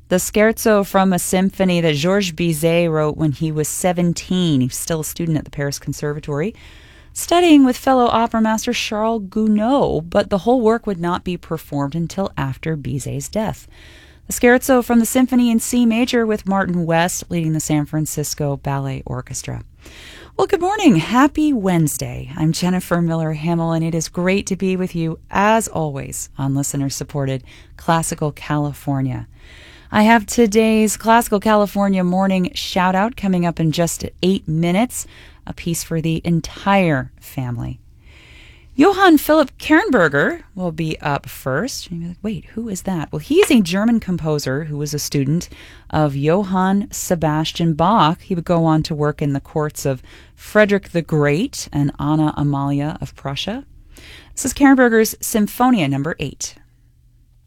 the scherzo from a symphony that Georges Bizet wrote when he was 17. He was still a student at the Paris Conservatory, studying with fellow opera master Charles Gounod, but the whole work would not be performed until after Bizet's death. The scherzo from the symphony in C major with Martin West leading the San Francisco Ballet Orchestra. Well, good morning. Happy Wednesday. I'm Jennifer Miller Hamill, and it is great to be with you, as always, on listener-supported Classical California. I have today's Classical California morning shout-out coming up in just 8 minutes, a piece for the entire family. Johann Philipp Kernberger will be up first. You'll be like, wait, who is that? Well, he's a German composer who was a student of Johann Sebastian Bach. He would go on to work in the courts of Frederick the Great and Anna Amalia of Prussia. This is Kernberger's Symphonia number 8.